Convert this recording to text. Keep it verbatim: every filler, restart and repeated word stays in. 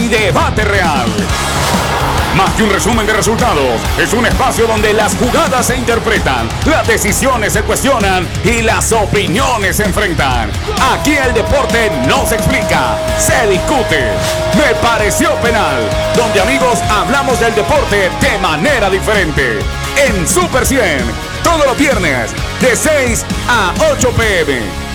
debate real. Más que un resumen de resultados, es un espacio donde las jugadas se interpretan, las decisiones se cuestionan y las opiniones se enfrentan. Aquí el deporte no se explica, se discute. Me pareció penal, donde amigos hablamos del deporte de manera diferente. En Super cien, todos los viernes, de seis a ocho p m